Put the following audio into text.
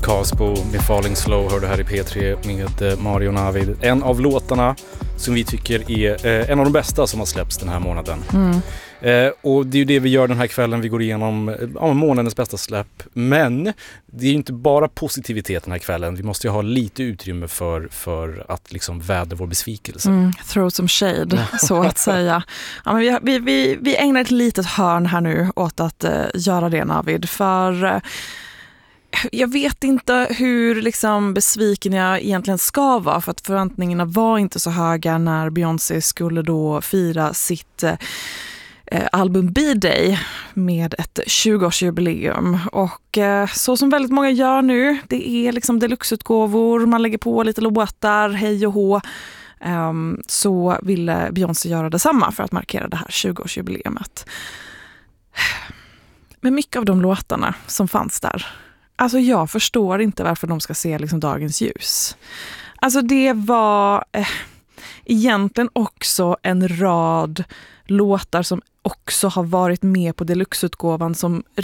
Caspo med Falling Slow hörde här i P3 med Mario Navid. En av låtarna som vi tycker är en av de bästa som har släppts den här månaden. Och det är ju det vi gör den här kvällen. Vi går igenom månadens bästa släpp. Men det är ju inte bara positivitet den här kvällen. Vi måste ju ha lite utrymme för att liksom vädra vår besvikelse. Throw some shade, så att säga. Ja, men vi ägnar ett litet hörn här nu åt att göra det, Navid. För jag vet inte hur liksom besviken jag egentligen ska vara, för att förväntningarna var inte så höga när Beyoncé skulle då fira sitt album B-Day med ett 20-årsjubileum. Och så som väldigt många gör nu, det är liksom deluxe-utgåvor, man lägger på lite låtar, hej och hå. Så ville Beyoncé göra detsamma för att markera det här 20-årsjubileumet. Men mycket av de låtarna som fanns där, alltså jag förstår inte varför de ska se liksom dagens ljus. Alltså det var egentligen också en rad låtar som också har varit med på deluxe-utgåvan som